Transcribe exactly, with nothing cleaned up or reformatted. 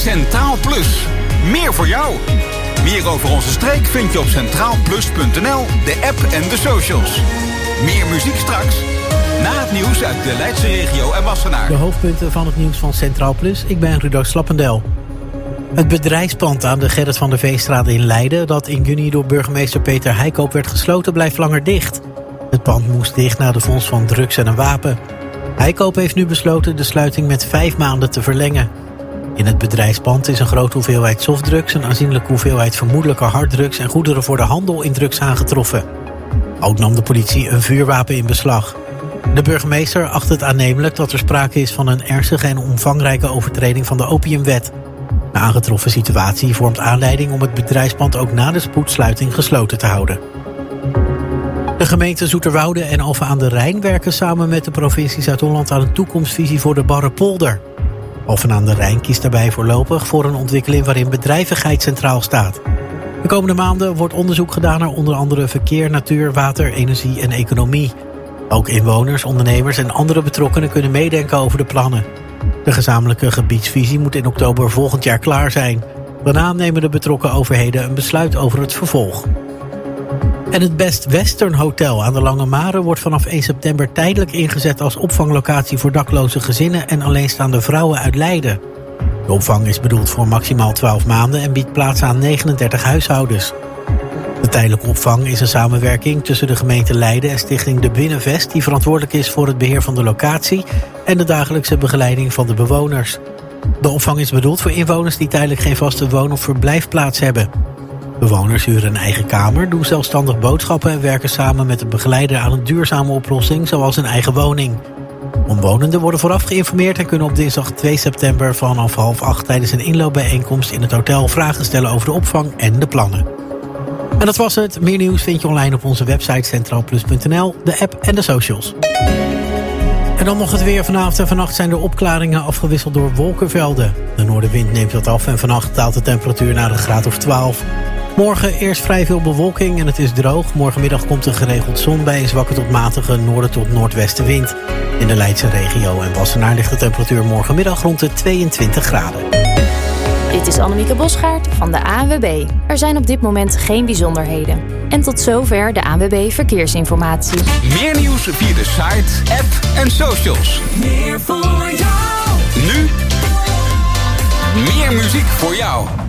Centraal Plus. Meer voor jou. Meer over onze streek vind je op centraal plus punt n l, de app en de socials. Meer muziek straks. Na het nieuws uit de Leidse regio en Wassenaar. De hoofdpunten van het nieuws van Centraal Plus. Ik ben Rudolf Slappendel. Het bedrijfspand aan de Gerrit van der Veestraat in Leiden, dat in juni door burgemeester Peter Heikoop werd gesloten, blijft langer dicht. Het pand moest dicht na de vondst van drugs en een wapen. Heikoop heeft nu besloten de sluiting met vijf maanden te verlengen. In het bedrijfspand is een grote hoeveelheid softdrugs, een aanzienlijke hoeveelheid vermoedelijke harddrugs en goederen voor de handel in drugs aangetroffen. Ook nam de politie een vuurwapen in beslag. De burgemeester acht het aannemelijk dat er sprake is van een ernstige en omvangrijke overtreding van de opiumwet. De aangetroffen situatie vormt aanleiding om het bedrijfspand ook na de spoedsluiting gesloten te houden. De gemeenten Zoeterwoude en Alphen aan de Rijn werken samen met de provincie Zuid-Holland aan een toekomstvisie voor de Barrepolder. Alphen aan de Rijn kiest daarbij voorlopig voor een ontwikkeling waarin bedrijvigheid centraal staat. De komende maanden wordt onderzoek gedaan naar onder andere verkeer, natuur, water, energie en economie. Ook inwoners, ondernemers en andere betrokkenen kunnen meedenken over de plannen. De gezamenlijke gebiedsvisie moet in oktober volgend jaar klaar zijn. Daarna nemen de betrokken overheden een besluit over het vervolg. En het Best Western Hotel aan de Lange Mare wordt vanaf één september tijdelijk ingezet als opvanglocatie voor dakloze gezinnen en alleenstaande vrouwen uit Leiden. De opvang is bedoeld voor maximaal twaalf maanden en biedt plaats aan negenendertig huishoudens. De tijdelijke opvang is een samenwerking tussen de gemeente Leiden en stichting De Binnenvest, die verantwoordelijk is voor het beheer van de locatie en de dagelijkse begeleiding van de bewoners. De opvang is bedoeld voor inwoners die tijdelijk geen vaste woon- of verblijfplaats hebben. Bewoners huren een eigen kamer, doen zelfstandig boodschappen en werken samen met een begeleider aan een duurzame oplossing, zoals een eigen woning. Omwonenden worden vooraf geïnformeerd en kunnen op dinsdag twee september vanaf half acht tijdens een inloopbijeenkomst in het hotel vragen stellen over de opvang en de plannen. En dat was het. Meer nieuws vind je online op onze website centraal plus punt n l, de app en de socials. En dan nog het weer. Vanavond en vannacht zijn er opklaringen afgewisseld door wolkenvelden. De noordenwind neemt wat af en vannacht daalt de temperatuur naar een graad of twaalf. Morgen eerst vrij veel bewolking en het is droog. Morgenmiddag komt er geregeld zon bij een zwakke tot matige noorden tot noordwestenwind. In de Leidse regio en Wassenaar ligt de temperatuur morgenmiddag rond de tweeëntwintig graden. Dit is Annemieke Bosgaard van de A N W B. Er zijn op dit moment geen bijzonderheden. En tot zover de A N W B Verkeersinformatie. Meer nieuws via de site, app en socials. Meer voor jou. Nu meer muziek voor jou.